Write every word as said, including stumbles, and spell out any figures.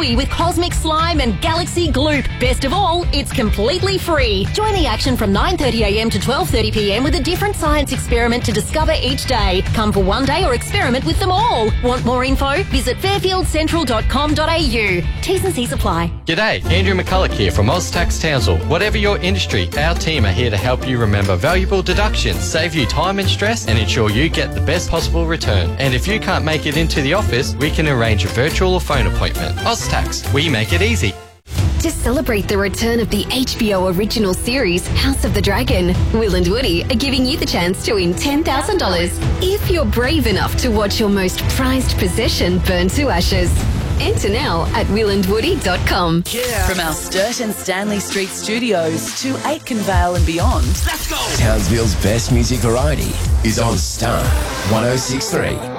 Woody with Cosmic Slime and Galaxy Gloop. Best of all, it's completely free. Join the action from nine thirty a m to twelve thirty p m with a different science experiment to discover each day. Come for one day or experiment with them all. Want more info? Visit fairfield central dot com dot a u. T's and C's apply. G'day, Andrew McCulloch here from OzTax Townsville. Whatever your industry, our team are here to help you remember valuable deductions, save you time and stress, and ensure you get the best possible return. And if you can't make it into the office, we can arrange a virtual or phone appointment. OzTax, we make it easy. To celebrate the return of the H B O original series House of the Dragon, Will and Woody are giving you the chance to win ten thousand dollars if you're brave enough to watch your most prized possession burn to ashes. Enter now at will and woody dot com. Yeah. From our Sturt and Stanley Street studios to Aitken Vale and beyond. Let's go! Townsville's best music variety is on Star one oh six point three.